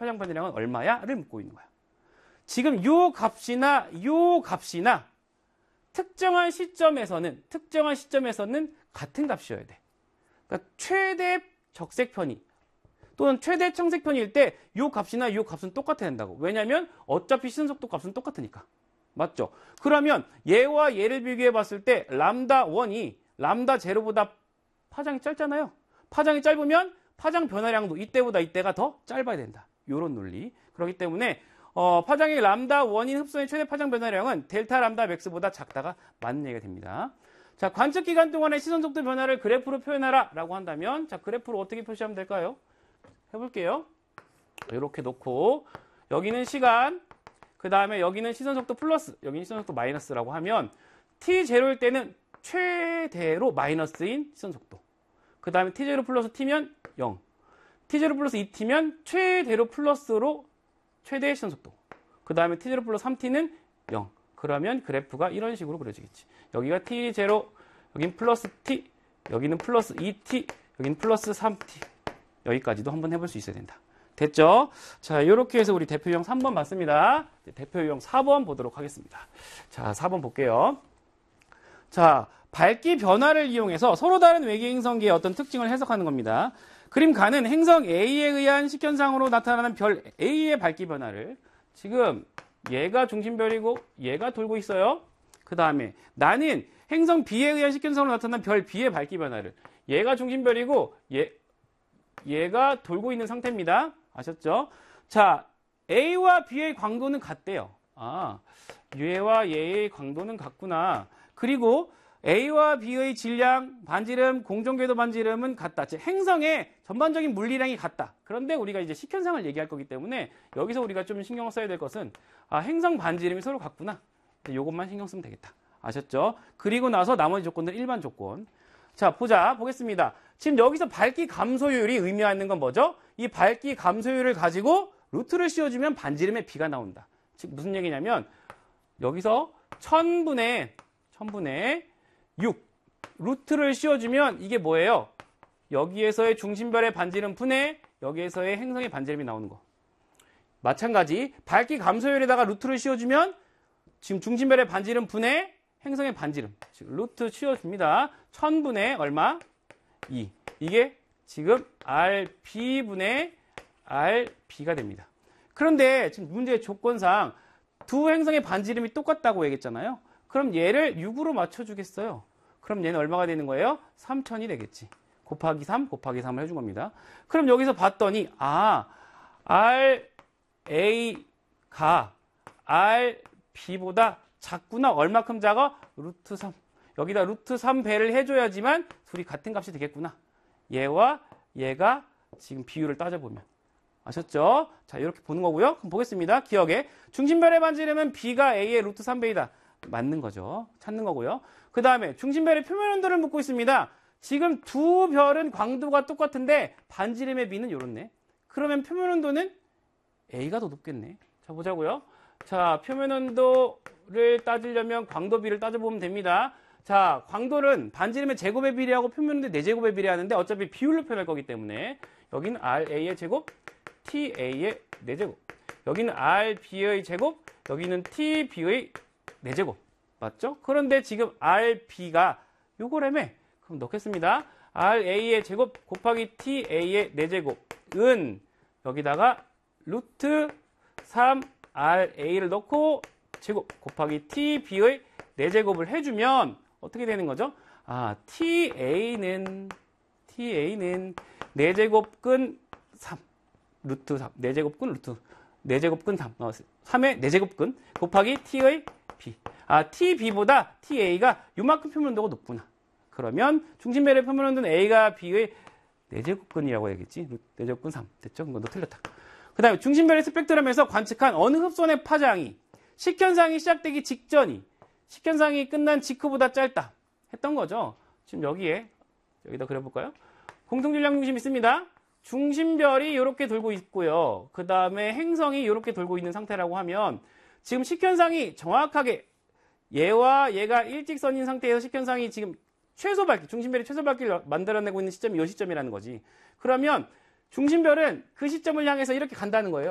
파장 변화량은 얼마야?를 묻고 있는 거야. 지금 요 값이나 특정한 시점에서는 같은 값이어야 돼. 그러니까 최대 적색편이 또는 최대 청색편일 때 요 값이나 요 값은 똑같아야 된다고. 왜냐면 어차피 시선속도 값은 똑같으니까. 맞죠? 그러면 얘와 얘를 비교해 봤을 때 람다 1이 람다 0보다 파장이 짧잖아요. 파장이 짧으면 파장 변화량도 이때가 더 짧아야 된다. 요런 논리. 그렇기 때문에 파장의 람다 1인 흡선의 최대 파장 변화량은 델타 람다 맥스보다 작다가 맞는 얘기가 됩니다. 자, 관측 기간 동안의 시선 속도 변화를 그래프로 표현하라 라고 한다면, 자, 그래프로 어떻게 표시하면 될까요? 해볼게요. 이렇게 놓고 여기는 시간, 그 다음에 여기는 시선 속도 플러스, 여기는 시선 속도 마이너스라고 하면 t0일 때는 최대로 마이너스인 시선 속도, 그 다음에 t0 플러스 t면 0, t0 플러스 2t면 최대로 플러스로 최대의 시선 속도, 그 다음에 t0 플러스 3t는 0. 그러면 그래프가 이런 식으로 그려지겠지. 여기가 t0, 여긴 플러스 t, 여기는 플러스 2t, 여기는 플러스 3t. 여기까지도 한번 해볼 수 있어야 된다. 됐죠? 자, 이렇게 해서 우리 대표 유형 3번 봤습니다. 대표 유형 4번 보도록 하겠습니다. 자, 4번 볼게요. 자, 밝기 변화를 이용해서 서로 다른 외계 행성계의 어떤 특징을 해석하는 겁니다. 그림 가는 행성 A에 의한 식현상으로 나타나는 별 A의 밝기 변화를, 지금 얘가 중심별이고 얘가 돌고 있어요. 그 다음에 나는 행성 B에 의한 식현상으로 나타나는 별 B의 밝기 변화를, 얘가 중심별이고 얘가 돌고 있는 상태입니다. 아셨죠? 자, A와 B의 광도는 같대요. 아, 얘와 얘의 광도는 같구나. 그리고 A와 B의 질량, 반지름, 공정궤도 반지름은 같다. 즉 행성의 전반적인 물리량이 같다. 그런데 우리가 이제 식현상을 얘기할 거기 때문에 여기서 우리가 좀 신경 써야 될 것은, 아, 행성 반지름이 서로 같구나. 이것만 신경 쓰면 되겠다. 아셨죠? 그리고 나서 나머지 조건들 일반 조건. 자, 보겠습니다. 지금 여기서 밝기 감소율이 의미하는 건 뭐죠? 이 밝기 감소율을 가지고 루트를 씌워주면 반지름의 B가 나온다. 즉 무슨 얘기냐면 여기서 1000분의 6 루트를 씌워주면 이게 뭐예요? 여기에서의 중심별의 반지름 분의 여기에서의 행성의 반지름이 나오는 거. 마찬가지 밝기 감소율에다가 루트를 씌워주면 지금 중심별의 반지름 분의 행성의 반지름, 즉 루트 씌워줍니다. 1000분의 얼마? 2. 이게 지금 RB분의 RB가 됩니다. 그런데 지금 문제의 조건상 두 행성의 반지름이 똑같다고 얘기했잖아요. 그럼 얘를 6으로 맞춰주겠어요. 그럼 얘는 얼마가 되는 거예요? 3000이 되겠지. 곱하기 3, 곱하기 3을 해준 겁니다. 그럼 여기서 봤더니, 아, RA가 RB보다 작구나. 얼마큼 작아? 루트 3. 여기다 루트 3배를 해줘야지만 둘이 같은 값이 되겠구나. 얘와 얘가 지금 비율을 따져보면. 아셨죠? 자, 이렇게 보는 거고요. 그럼 보겠습니다. 기억에. 중심별의 반지름은 B가 A의 루트 3배이다. 맞는 거죠. 찾는 거고요. 그 다음에 중심별의 표면 온도를 묻고 있습니다. 지금 두 별은 광도가 똑같은데 반지름의 B는 요렇네. 그러면 표면 온도는 A가 더 높겠네. 자, 보자고요. 자, 표면 온도를 따지려면 광도 B를 따져보면 됩니다. 자, 광도는 반지름의 제곱에 비례하고 표면 온도의 4제곱에 비례하는데 어차피 비율로 표현할 거기 때문에 여기는 RA의 제곱, TA의 4제곱. 여기는 RB의 제곱, 여기는 TB의 4제곱. 맞죠? 그런데 지금 RB가 요거라며. 그럼 넣겠습니다. RA의 제곱 곱하기 TA의 4제곱은 여기다가 루트 3RA를 넣고 제곱 곱하기 TB의 4제곱을 해주면 어떻게 되는 거죠? 아, TA는 4제곱근 3, 루트 3, 4제곱근 루트, 4제곱근 3, 3의 4제곱근 곱하기 T의 B. 아, TB보다 TA가 요만큼 표면 온도가 높구나. 그러면 중심별의 표면 온도는 A가 B의 4제곱근이라고 해야겠지. 4제곱근 3. 됐죠? 그건 너 틀렸다. 그 다음에 중심별의 스펙트럼에서 관측한 어느 흡선의 파장이 식현상이 시작되기 직전이 식현상이 끝난 직후보다 짧다 했던 거죠. 지금 여기다 그려볼까요? 공통질량 중심 있습니다. 중심별이 이렇게 돌고 있고요. 그 다음에 행성이 이렇게 돌고 있는 상태라고 하면 지금 식현상이 정확하게 얘와 얘가 일직선인 상태에서 식현상이 지금 최소 밝기, 중심별이 최소 밝기를 만들어내고 있는 시점이 이 시점이라는 거지. 그러면 중심별은 그 시점을 향해서 이렇게 간다는 거예요.